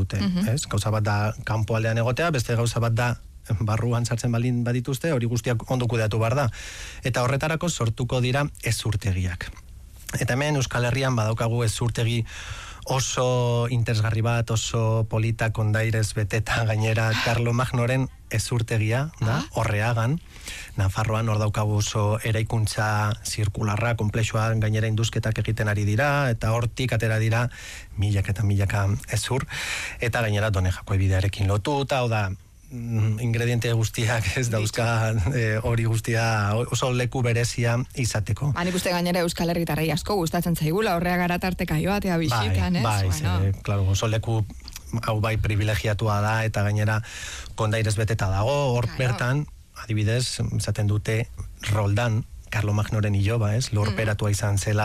dute, ez? Gauza bat da kanpoaldean egotea, beste gauza bat da barruan sartzen balin badituzte, hori guztiak ondo kudeatu behar da. Eta horretarako sortuko dira ezurtegiak. Eta hemen Euskal Herrian badaukagu ezurtegi oso interesgarri bat, oso polita kondairez beteta gainera Karlomagnoren ezurtegia, da, Orreagan, Nafarroan hor daukagu oso eraikuntza zirkularra, konplexua gainera induzketak egiten ari dira, eta hortik atera dira milaka eta milaka ezur, eta gainera Donejako bidearekin lotuta, hau da, ingrediente guztiak ez dauzka hori guztia oso leku berezia izateko. Nik uste gainera Euskal Herritarrei asko gustatzen zaigula, Orreagara tarteka joatea bisitan, ez? Bai, claro, oso leku hau bai privilegiatua da eta gainera kondairez beteta dago, hor bertan, adibidez, esaten dute Roldan, Karlomagnoren iloba, ez? Lurperatua izan zela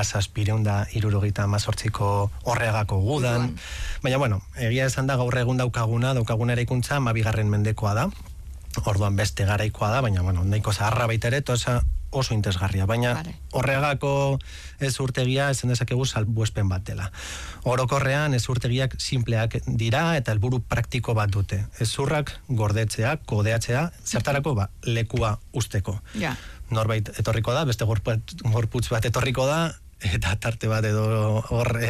778ko Orreagako gudan. Baina, bueno, egia esan da gaur egun daukagun eraikuntza 12. mendekoa da. Orduan beste garaikoa da, baina, bueno, nahiko zaharra baita ere, oso interesgarria. Baina, Orreagako ezurtegia esan dezakegu salbuespen bat dela. Orokorrean ezurtegiak simpleak dira eta helburu praktiko bat dute. Ezurrak gordetzea, kodeatzea, zertarako lekua usteko. Norbait etorriko da, beste gorputz bat etorriko da, eta tarte bat edo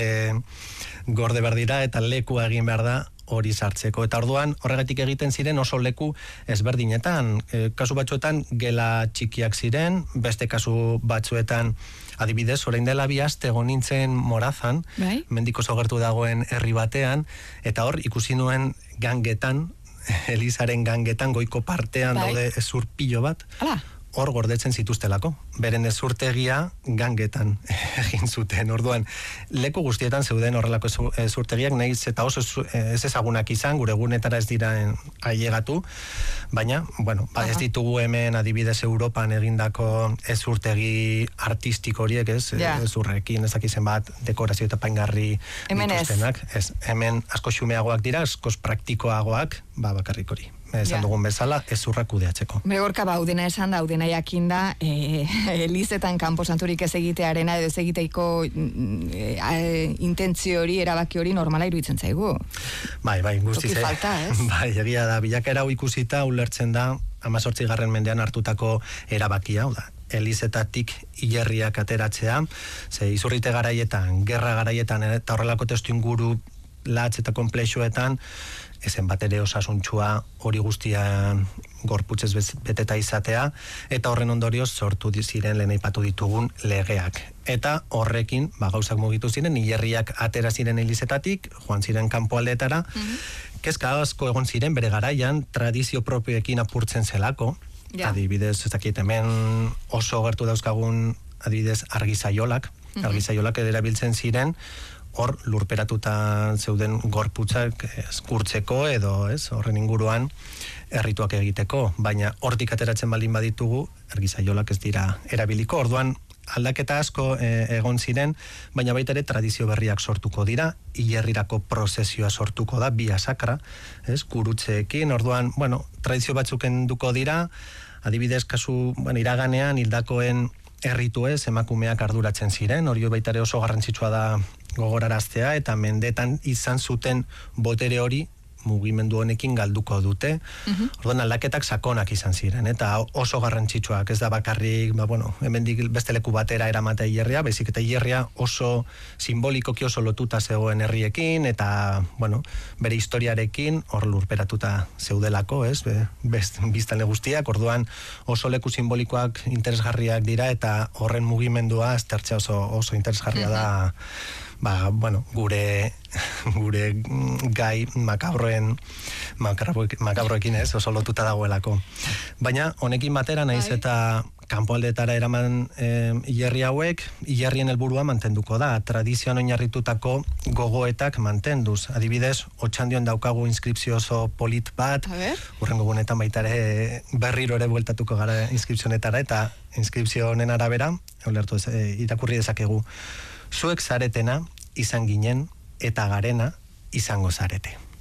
gorde behar dira, eta lekua egin behar da hori sartzeko. Eta orduan horregatik egiten ziren oso leku ezberdinetan. Kasu batzuetan gela txikiak ziren, beste kasu batzuetan adibidez, orain dela 2 aste egon nintzen Morazan, mendiko gertu dagoen herri batean, eta hor ikusi nuen gangetan, Elizaren gangetan, goiko partean daude ezur pilo bat, hor gordetzen zituztelako. Beren ezurtegia gangetan egin zuten. Orduan, leku guztietan zeuden horrelako ezurtegiak, nahiz eta oso ez ezagunak izan, gure egunetara ez dira ailegatu, baina, bueno, ez ditugu hemen adibidez Europan egindako ezurtegi artistiko horiek, ez? Ezurrekin, ezakizen bat, dekorazio eta paingarri dituztenak. Hemen asko xumeagoak dira, askoz praktikoagoak, bakarrik hori. Esan dugun bezala, ezurrak kudeatzeko. Gorka Udena esan da, Udena jakinda, Elizetan kanpo santurik ez egitearena edo ez egiteiko intentzio hori, erabaki hori normala iruditzen zaigu. Bai, guztiz. Toki falta, ez? Bai, egia da, bilakera ikusita ulertzen da 18. mendean hartutako erabakia, da. Elizetatik hilerriak ateratzea, ze izurrite garaietan, gerra garaietan, eta horrelako testu inguru latz eta konplexuetan, ezen bat ere osasuntsua hori guztian gorputzez beteta izatea, eta horren ondorioz sortu ziren lehen aipatu ditugun legeak. Eta horrekin, gauzak mugitu ziren, hilerriak atera ziren Elizetatik, joan ziren kanpoaldeetara, kezka asko egon ziren bere garaian, tradizio propioekin apurtzen zelako, adibidez, ez dakit hemen oso gertu dauzkagun, adibidez, argizaiolak erabiltzen ziren, hor lurperatuta zeuden gorputzak eskurtzeko edo horren inguruan errituak egiteko, baina hortik ateratzen baldin baditugu, argizaiolak ez dira erabiliko, orduan aldaketa asko egon ziren, baina baita ere tradizio berriak sortuko dira, hilerrirako prozesioa sortuko da, via sacra, gurutzeekin, orduan, tradizio batzuk enduko dira, adibidez kasu, iraganean hildakoen erritu emakumeak arduratzen ziren, hori baita ere oso garrantzitsua da gogoraraztea, eta mendetan izan zuten botere hori mugimendu honekin galduko dute. Orduan aldaketak sakonak izan ziren, eta oso garrantzitsuak, ez da bakarrik, hemendik beste leku batera eramatea hilerria, baizik eta hilerria oso simbolikoki oso lotuta zegoen herriekin, eta, bere historiarekin hor lurperatuta zeudelako, biztanle guztiak, orduan oso leku simbolikoak interesgarriak dira, eta horren mugimendua aztertzea oso interesgarria da, gure gai makabroekin oso lotuta dagoelako. Baina, honekin batera, naiz eta kanpoaldeetara eraman hilerri hauek, hilerrien helburua mantenduko da, tradizioan oinarritutako gogoetak mantenduz. Adibidez, Otxandion daukagu inskripzio oso polit bat, hurrengo gunetan baita ere berriro ere bueltatuko gara inskripzionetara, eta inskripzio honen arabera, irakurri dezakegu, zuek zaretena izan ginen eta garena izango zarete.